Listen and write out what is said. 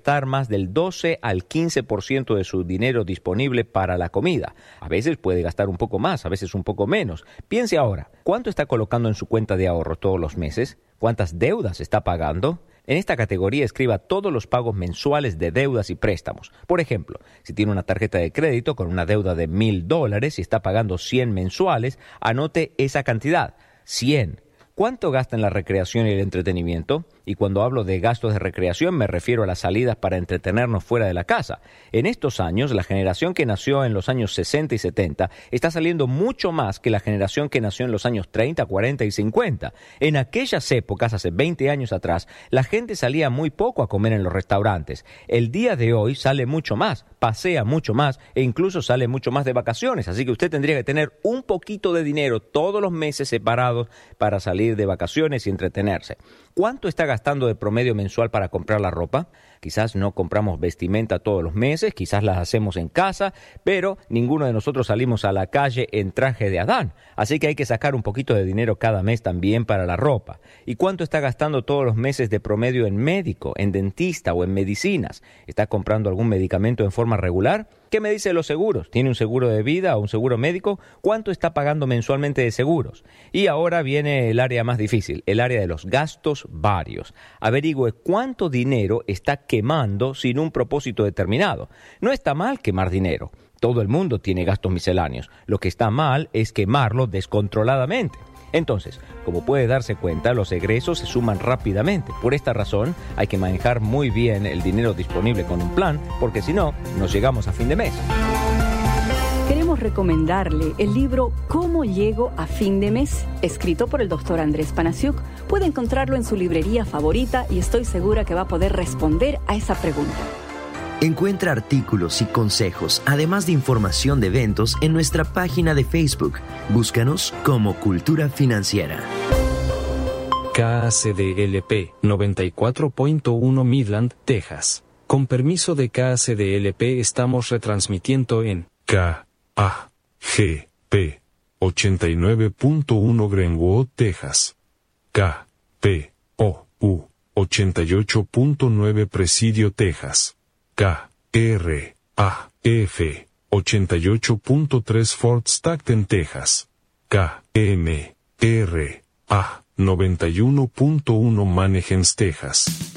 gastar más del 12 al 15% de su dinero disponible para la comida. A veces puede gastar un poco más, a veces un poco menos. Piense ahora, ¿cuánto está colocando en su cuenta de ahorro todos los meses? ¿Cuántas deudas está pagando? En esta categoría escriba todos los pagos mensuales de deudas y préstamos. Por ejemplo, si tiene una tarjeta de crédito con una deuda de $1,000 y está pagando 100 mensuales, anote esa cantidad, 100. ¿Cuánto gasta en la recreación y el entretenimiento? Y cuando hablo de gastos de recreación me refiero a las salidas para entretenernos fuera de la casa. En estos años, la generación que nació en los años 60 y 70 está saliendo mucho más que la generación que nació en los años 30, 40 y 50. En aquellas épocas, hace 20 años atrás, la gente salía muy poco a comer en los restaurantes. El día de hoy sale mucho más, pasea mucho más e incluso sale mucho más de vacaciones. Así que usted tendría que tener un poquito de dinero todos los meses separados para salir de vacaciones y entretenerse. ¿Cuánto está gastando de promedio mensual para comprar la ropa? Quizás no compramos vestimenta todos los meses, quizás las hacemos en casa, pero ninguno de nosotros salimos a la calle en traje de Adán. Así que hay que sacar un poquito de dinero cada mes también para la ropa. ¿Y cuánto está gastando todos los meses de promedio en médico, en dentista o en medicinas? ¿Está comprando algún medicamento en forma regular? ¿Qué me dice de los seguros? ¿Tiene un seguro de vida o un seguro médico? ¿Cuánto está pagando mensualmente de seguros? Y ahora viene el área más difícil, el área de los gastos varios. Averigüe cuánto dinero está quemando sin un propósito determinado. No está mal quemar dinero. Todo el mundo tiene gastos misceláneos. Lo que está mal es quemarlo descontroladamente. Entonces, como puede darse cuenta, los egresos se suman rápidamente. Por esta razón, hay que manejar muy bien el dinero disponible con un plan, porque si no, nos llegamos a fin de mes. Queremos recomendarle el libro ¿Cómo llego a fin de mes?, escrito por el Dr. Andrés Panasiuk. Puede encontrarlo en su librería favorita y estoy segura que va a poder responder a esa pregunta. Encuentra artículos y consejos, además de información de eventos en nuestra página de Facebook. Búscanos como Cultura Financiera. KACDLP 94.1 Midland, Texas. Con permiso de KACDLP estamos retransmitiendo en KAGP 89.1 Greenwood, Texas. KPOU 88.9 Presidio, Texas. KRAF 88.3 Fort Stockton, Texas. KMRA 91.1 Manheim, Texas.